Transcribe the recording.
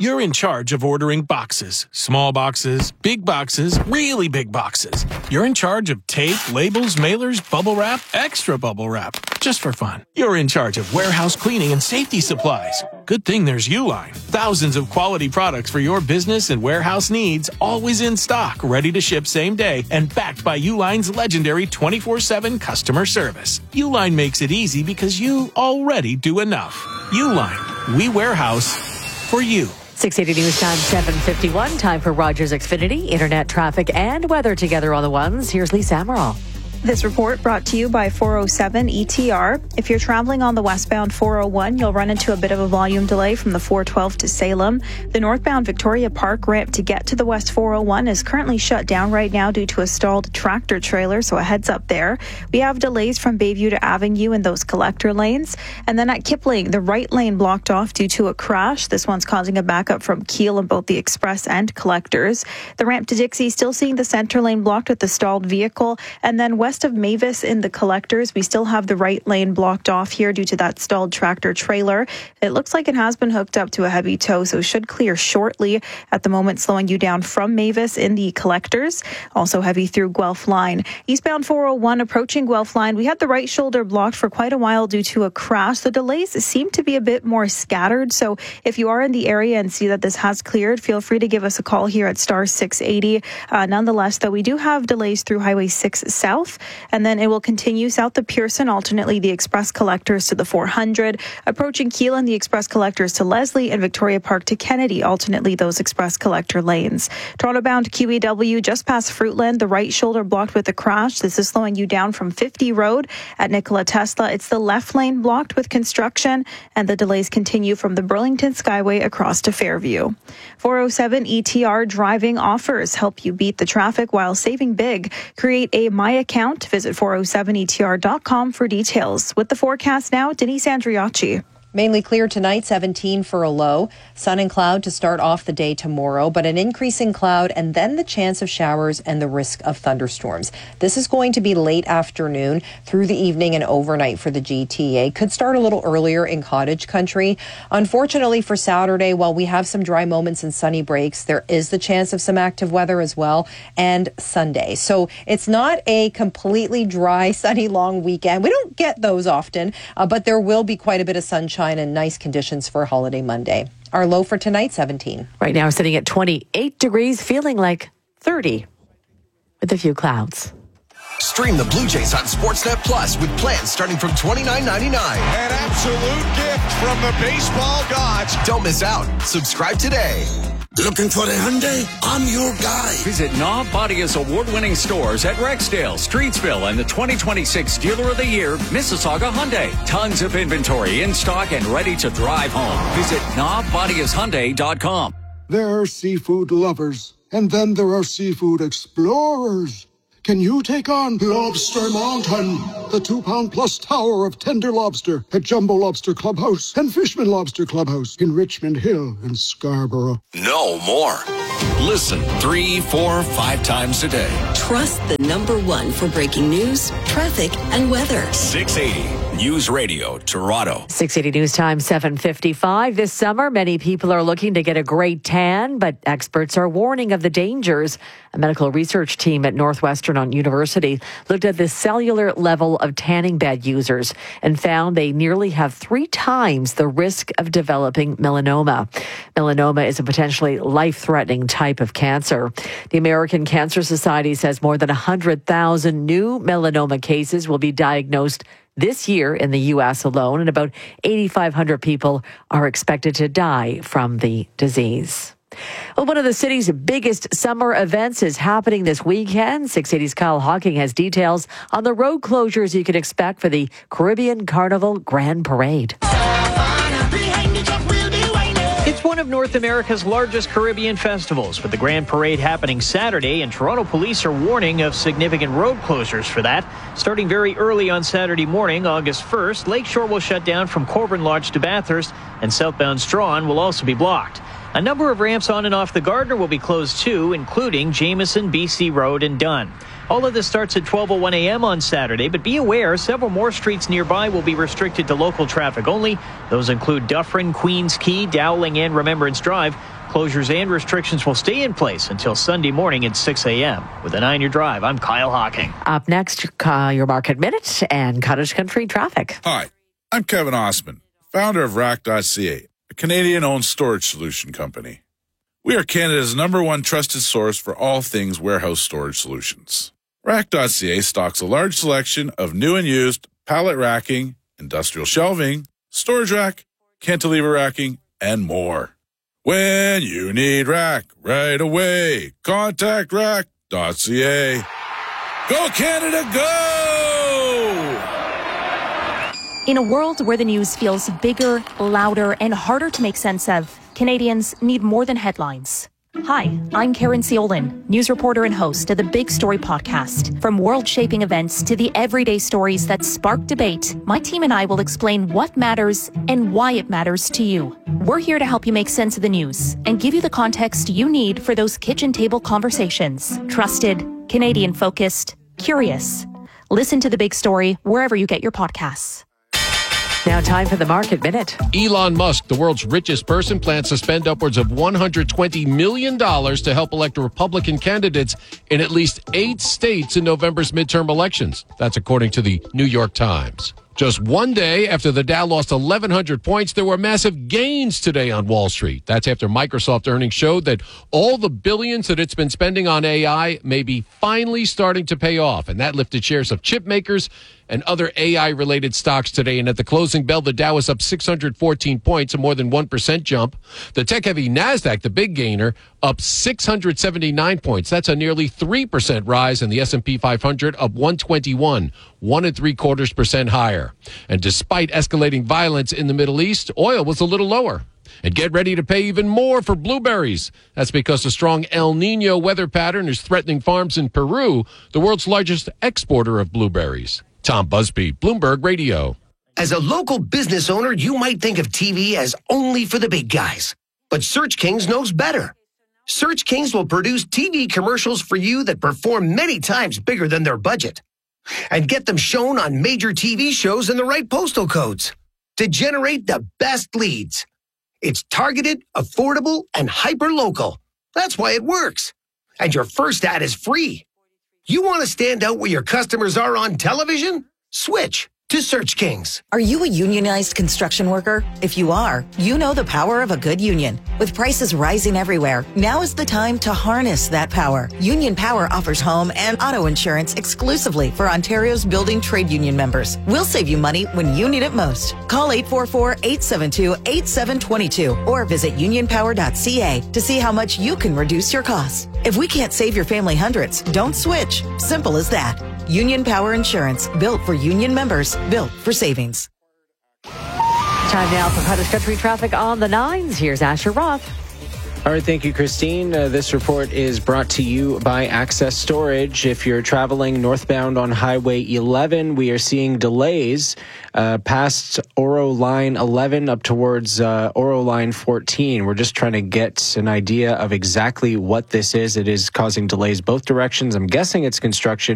You're in charge of ordering boxes. Small boxes, big boxes, really big boxes. You're in charge of tape, labels, mailers, bubble wrap, extra bubble wrap. Just for fun. You're in charge of warehouse cleaning and safety supplies. Good thing there's Uline. Thousands of quality products for your business and warehouse needs, always in stock, ready to ship same day, and backed by Uline's legendary 24/7 customer service. Uline makes it easy because you already do enough. Uline. We warehouse for you. 680 News Time, 7:51. Time for Rogers Xfinity, internet traffic and weather together on the ones. Here's Lisa Amaral. This report brought to you by 407 ETR. If you're traveling on the westbound 401, you'll run into a bit of a volume delay from the 412 to Salem. The northbound Victoria Park ramp to get to the west 401 is currently shut down right now due to a stalled tractor trailer, so a heads up there. We have delays from Bayview to Avenue in those collector lanes. And then at Kipling, the right lane blocked off due to a crash. This one's causing a backup from Keele in both the express and collectors. The ramp to Dixie still seeing the center lane blocked with the stalled vehicle. And then west of Mavis in the collectors, we still have the right lane blocked off here due to that stalled tractor trailer. It looks like it has been hooked up to a heavy tow, so should clear shortly. At the moment, slowing you down from Mavis in the collectors. Also heavy through Guelph Line. Eastbound 401 approaching Guelph Line. We had the right shoulder blocked for quite a while due to a crash. The delays seem to be a bit more scattered, so if you are in the area and see that this has cleared, feel free to give us a call here at star 680. Nonetheless, though, we do have delays through Highway 6 South. And then it will continue south of Pearson, alternately the express collectors to the 400, approaching Keelan, the express collectors to Leslie, and Victoria Park to Kennedy, alternately those express collector lanes. Toronto-bound QEW just past Fruitland, the right shoulder blocked with a crash. This is slowing you down from 50 Road at Nikola Tesla. It's the left lane blocked with construction, and the delays continue from the Burlington Skyway across to Fairview. 407 ETR driving offers help you beat the traffic while saving big. Create a My Account. Visit 407etr.com for details. With the forecast now, Denise Andriacci. Mainly clear tonight, 17 for a low. Sun and cloud to start off the day tomorrow, but an increasing cloud and then the chance of showers and the risk of thunderstorms. This is going to be late afternoon through the evening and overnight for the GTA. Could start a little earlier in cottage country. Unfortunately for Saturday, while we have some dry moments and sunny breaks, there is the chance of some active weather as well, and Sunday. So it's not a completely dry, sunny, long weekend. We don't get those often, but there will be quite a bit of sunshine and nice conditions for holiday Monday. Our low for tonight, 17. Right now, sitting at 28 degrees, feeling like 30 with a few clouds. Stream the Blue Jays on Sportsnet Plus with plans starting from $29.99. An absolute gift from the baseball gods. Don't miss out. Subscribe today. Looking for a Hyundai? I'm your guy. Visit Knob Bodia's award-winning stores at Rexdale, Streetsville, and the 2026 Dealer of the Year, Mississauga Hyundai. Tons of inventory in stock and ready to drive home. Visit knobbodiashyundai.com. There are seafood lovers, and then there are seafood explorers. Can you take on Lobster Mountain, the 2-pound-plus tower of tender lobster at Jumbo Lobster Clubhouse and Fishman Lobster Clubhouse in Richmond Hill and Scarborough? No more. Listen 3, 4, 5 times a day. Trust the #1 for breaking news, traffic, and weather. 680 News Radio, Toronto. 680 News Time, 7:55. This summer, many people are looking to get a great tan, but experts are warning of the dangers. A medical research team at Northwestern University looked at the cellular level of tanning bed users and found they nearly have 3 times the risk of developing melanoma. Melanoma is a potentially life-threatening type of cancer. The American Cancer Society says more than 100,000 new melanoma cases will be diagnosed this year in the U.S. alone, and about 8,500 people are expected to die from the disease. Well, one of the city's biggest summer events is happening this weekend. 680's Kyle Hawking has details on the road closures you can expect for the Caribbean Carnival Grand Parade. It's one of North America's largest Caribbean festivals, with the Grand Parade happening Saturday, and Toronto police are warning of significant road closures for that. Starting very early on Saturday morning, August 1st, Lakeshore will shut down from Corbin Lodge to Bathurst, and southbound Strawn will also be blocked. A number of ramps on and off the Gardiner will be closed too, including Jameson, BC Road, and Dunn. All of this starts at 12:01 a.m. on Saturday, but be aware several more streets nearby will be restricted to local traffic only. Those include Dufferin, Queens Quay, Dowling, and Remembrance Drive. Closures and restrictions will stay in place until Sunday morning at 6 a.m. With an Eye on Your Drive, I'm Kyle Hocking. Up next, your Market Minute and Cottage Country traffic. Hi, I'm Kevin Osman, founder of Rack.ca, a Canadian-owned storage solution company. We are Canada's #1 trusted source for all things warehouse storage solutions. Rack.ca stocks a large selection of new and used pallet racking, industrial shelving, storage rack, cantilever racking, and more. When you need rack right away, contact Rack.ca. Go Canada, go! In a world where the news feels bigger, louder, and harder to make sense of, Canadians need more than headlines. Hi, I'm Karen Ciolin, news reporter and host of the Big Story podcast. From world-shaping events to the everyday stories that spark debate, my team and I will explain what matters and why it matters to you. We're here to help you make sense of the news and give you the context you need for those kitchen table conversations. Trusted, Canadian-focused, curious. Listen to The Big Story wherever you get your podcasts. Now time for the Market Minute. Elon Musk, the world's richest person, plans to spend upwards of $120 million to help elect Republican candidates in at least 8 states in November's midterm elections. That's according to the New York Times. Just one day after the Dow lost 1,100 points, there were massive gains today on Wall Street. That's after Microsoft earnings showed that all the billions that it's been spending on AI may be finally starting to pay off. And that lifted shares of chip makers and other AI-related stocks today. And at the closing bell, the Dow was up 614 points, a more than 1% jump. The tech-heavy NASDAQ, the big gainer, up 679 points. That's a nearly 3% rise. And the S&P 500 up 121, 1.75% higher. And despite escalating violence in the Middle East, oil was a little lower. And get ready to pay even more for blueberries. That's because a strong El Nino weather pattern is threatening farms in Peru, the world's largest exporter of blueberries. Tom Busby, Bloomberg Radio. As a local business owner, you might think of TV as only for the big guys. But Search Kings knows better. Search Kings will produce TV commercials for you that perform many times bigger than their budget. And get them shown on major TV shows in the right postal codes to generate the best leads. It's targeted, affordable, and hyper-local. That's why it works. And your first ad is free. You want to stand out where your customers are on television? Switch to Search Kings. Are you a unionized construction worker? If you are, you know the power of a good union. With prices rising everywhere, now is the time to harness that power. Union Power offers home and auto insurance exclusively for Ontario's building trade union members. We'll save you money when you need it most. Call 844-872-8722 or visit unionpower.ca to see how much you can reduce your costs. If we can't save your family hundreds, don't switch. Simple as that. Union Power Insurance, built for union members, built for savings. Time now for Cottage Country traffic on the 9s. Here's Asher Roth. All right, thank you, Christine. This report is brought to you by Access Storage. If you're traveling northbound on Highway 11, we are seeing delays past Oro Line 11 up towards Oro Line 14. We're just trying to get an idea of exactly what this is. It is causing delays both directions. I'm guessing it's construction.